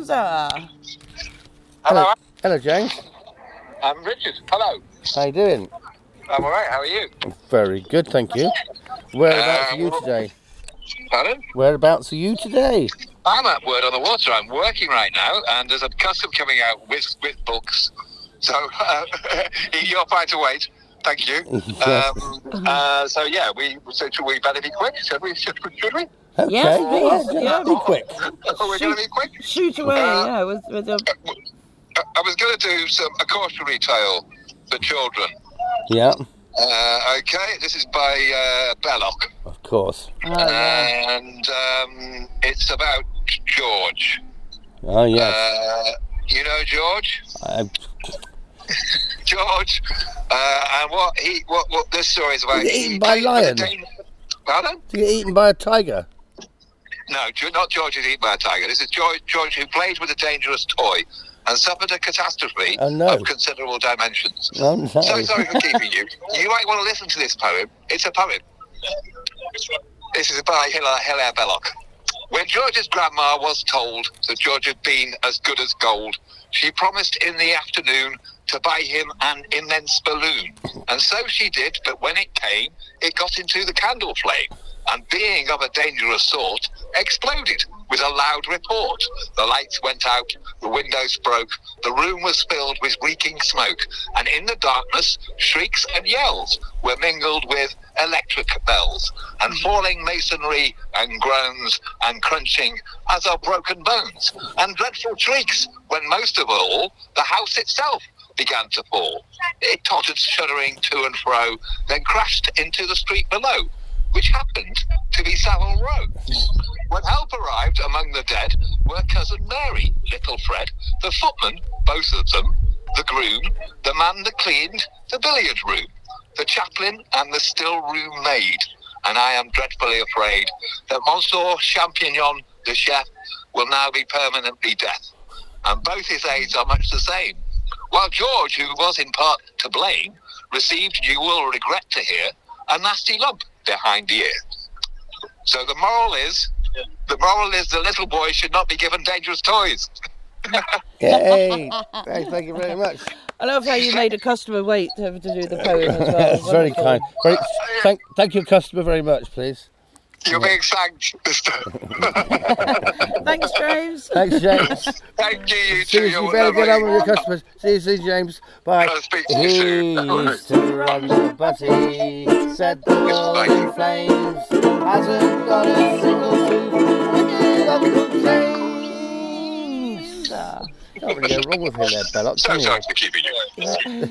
Hamza. Hello. Hello, James. I'm Richard. Hello. How you doing? I'm all right. How are you? Very good, thank you. Whereabouts are you today? Pardon? Whereabouts are you today? I'm at Word on the Water. I'm working right now, and there's a custom coming out with books. So you're fine to wait. Thank you. Yes. So yeah, should we better be quick? Should we? Okay. Yes, please. Yeah, be quick. We're going to be quick. Shoot away, yeah. With the... I was going to do a cautionary tale for children. Yeah. Okay, this is by Belloc. Of course. And it's about George. Oh, yes. You know George? George, and what this story is about. Did you get eaten by a lion? Pardon? Did you get eaten by a tiger? No, not George is eaten by a tiger. This is George who played with a dangerous toy and suffered a catastrophe of considerable dimensions. Oh, no. So sorry for keeping you. You might want to listen to this poem. It's a poem. This is by Hilaire Belloc. When George's grandma was told that George had been as good as gold, she promised in the afternoon to buy him an immense balloon. And so she did, but when it came, it got into the candle flame, and being of a dangerous sort, exploded with a loud report. The lights went out, the windows broke, the room was filled with reeking smoke, and in the darkness, shrieks and yells were mingled with electric bells, and falling masonry and groans, and crunching as of broken bones, and dreadful shrieks, when most of all, the house itself began to fall. It tottered shuddering to and fro, then crashed into the street below, which happened to be Savile Row. When help arrived among the dead were Cousin Mary, little Fred, the footman, both of them, the groom, the man that cleaned the billiard room, the chaplain and the still room maid. And I am dreadfully afraid that Monsieur Champignon, the chef, will now be permanently deaf. And both his aides are much the same. While George, who was in part to blame, received, you will regret to hear, a nasty lump behind the ear. So the moral is the little boy should not be given dangerous toys. Yay! Thank you very much. I love how you made a customer wait to do the poem as well. It's very kind. Thank your customer very much, please. You're being thanked, mister. Thanks, James. Thanks, James. Thank you, you See two. you better get on with your customers. See you soon, James. Bye. I'll speak to you soon. He used to run the butty, set the world in flames, hasn't got a single tooth, wicked Uncle James. Can't really go wrong with him there, Belloc. So sorry for keeping you.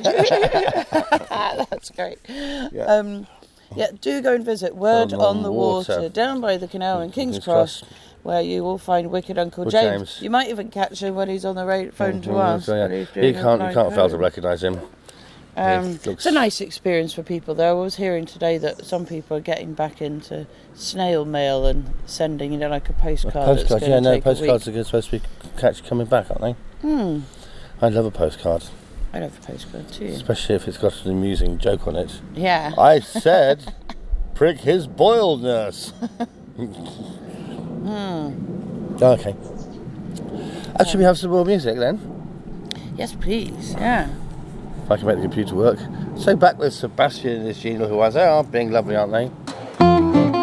That's great. Yeah, do go and visit Word on the Water down by the canal in King's Cross, where you will find wicked Uncle James. You might even catch him when he's on the phone to us. You can't fail to recognise him. It's a nice experience for people though. I was hearing today that some people are getting back into snail mail and sending, like a postcard. Postcards, postcards are supposed to be coming back, aren't they? I love a postcard. I love a postcard too. Especially if it's got an amusing joke on it. Yeah. I said, prick his boiledness. Okay. Should we have some more music then? Yes, please. Yeah. If I can make the computer work. So back with Sebastian and his Gina, who are being lovely, aren't they?